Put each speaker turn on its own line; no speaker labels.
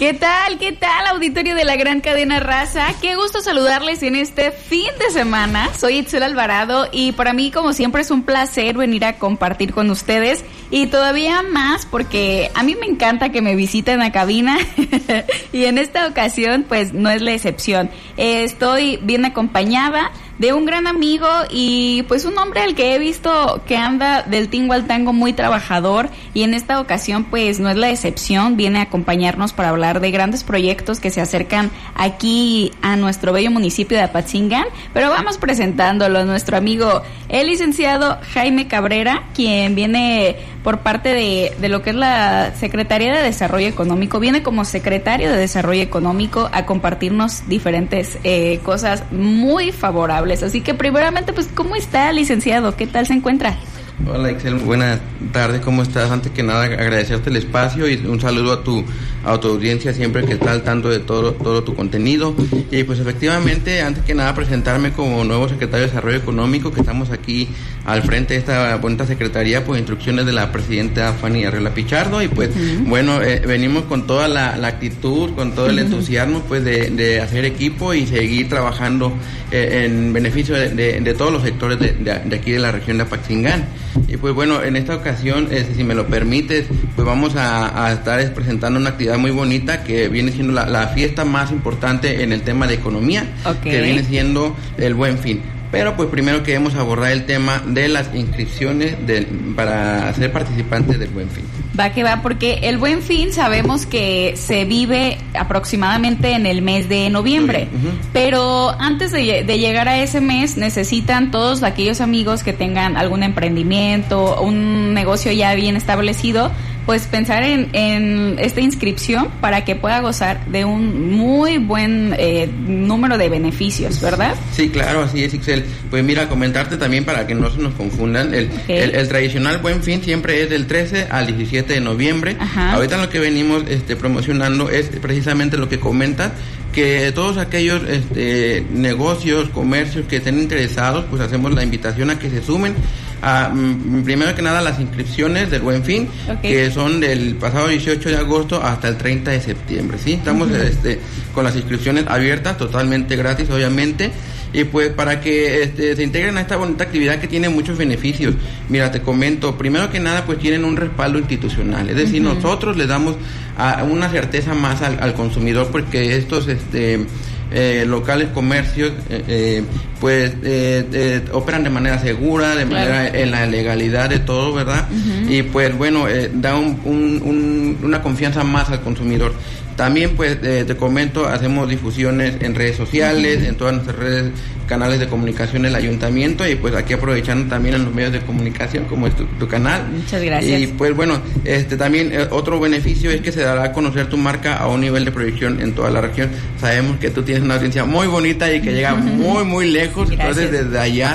¿Qué tal, auditorio de la Gran Cadena Raza? Qué gusto saludarles en este fin de semana. Soy Itzel Alvarado y para mí, como siempre, es un placer venir a compartir con ustedes y todavía más porque a mí me encanta que me visiten a cabina y en esta ocasión, pues, no es la excepción. Estoy bien acompañada de un gran amigo y pues un hombre al que he visto que anda del tingo al tango, muy trabajador, y en esta ocasión pues no es la excepción, viene a acompañarnos para hablar de grandes proyectos que se acercan aquí a nuestro bello municipio de Apatzingán, pero vamos presentándolo, nuestro amigo el licenciado Jaime Cabrera, quien viene por parte de lo que es la Secretaría de Desarrollo Económico, viene como secretario de Desarrollo Económico a compartirnos diferentes cosas muy favorables. Así que primeramente, pues, ¿cómo está, licenciado? ¿Qué tal se encuentra?
Hola, Excel, buenas tardes, ¿cómo estás? Antes que nada, agradecerte el espacio y un saludo a tu audiencia siempre que está al tanto de todo tu contenido. Y pues efectivamente, antes que nada, presentarme como nuevo secretario de Desarrollo Económico, que estamos aquí al frente de esta bonita secretaría por instrucciones de la presidenta Fanny Arriola Pichardo. Y pues, bueno, venimos con toda la actitud, con todo el entusiasmo, pues, de hacer equipo y seguir trabajando en beneficio de todos los sectores de aquí de la región de Apatzingán. Y pues bueno, en esta ocasión, si me lo permites, pues vamos a estar presentando una actividad muy bonita que viene siendo la fiesta más importante en el tema de economía, que viene siendo el Buen Fin. Pero pues primero queremos abordar el tema de las inscripciones para ser participantes del Buen Fin.
Va que va, porque el Buen Fin sabemos que se vive aproximadamente en el mes de noviembre, pero antes de llegar a ese mes necesitan todos aquellos amigos que tengan algún emprendimiento, un negocio ya bien establecido, pues pensar en esta inscripción para que pueda gozar de un muy buen número de beneficios, ¿verdad?
Sí, claro, así es, Ixel. Pues mira, comentarte también para que no se nos confundan, el tradicional Buen Fin siempre es del 13 al 17 de noviembre. Ahorita lo que venimos promocionando es precisamente lo que comentas, que todos aquellos negocios, comercios que estén interesados, pues hacemos la invitación a que se sumen a, primero que nada, las inscripciones del Buen Fin, que son del pasado 18 de agosto hasta el 30 de septiembre, ¿sí? Estamos con las inscripciones abiertas, totalmente gratis, obviamente, y pues para que se integren a esta bonita actividad que tiene muchos beneficios. Mira, te comento, primero que nada, pues tienen un respaldo institucional, es decir, nosotros le damos una certeza más al consumidor, porque estos locales, comercios, operan de manera segura, de manera en la legalidad de todo, ¿verdad? Y pues bueno, da una confianza más al consumidor. También pues te comento, hacemos difusiones en redes sociales, en todas nuestras redes, canales de comunicación del ayuntamiento, y pues aquí aprovechando también en los medios de comunicación como es tu canal.
Muchas gracias.
Y pues bueno, también otro beneficio es que se dará a conocer tu marca a un nivel de proyección en toda la región. Sabemos que tú tienes una audiencia muy bonita y que llega muy lejos. Gracias. Entonces desde allá